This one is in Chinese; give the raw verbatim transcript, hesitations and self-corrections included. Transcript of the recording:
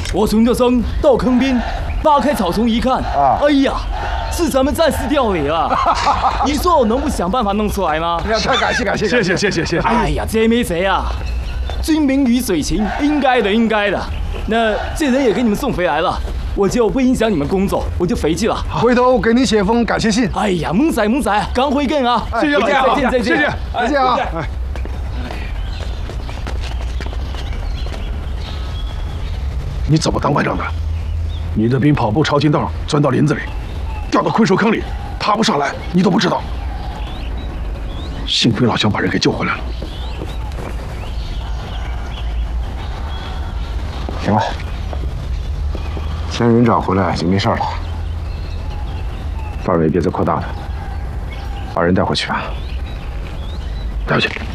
我从这声到坑边，扒开草丛一看，啊，哎呀，是咱们战士掉尾了。你说我能不想办法弄出来吗？ 太感谢感谢，谢谢谢谢谢谢。 哎呀，这没谁啊，军民鱼水情，应该的应该的。那这人也给你们送回来了。 我就不影响你们工作，我就回去了。 回头给你写封感谢信。 哎呀，蒙仔蒙仔，赶回更啊！ 谢谢老家， 再见再见， 谢谢再见啊！哎，你怎么当排长的？你的兵跑步抄近道，钻到林子里，掉到困兽坑里，爬不上来，你都不知道。幸亏老乡把人给救回来了。行了。 先人找回来就没事了，范围别再扩大了，把人带回去吧，带回去。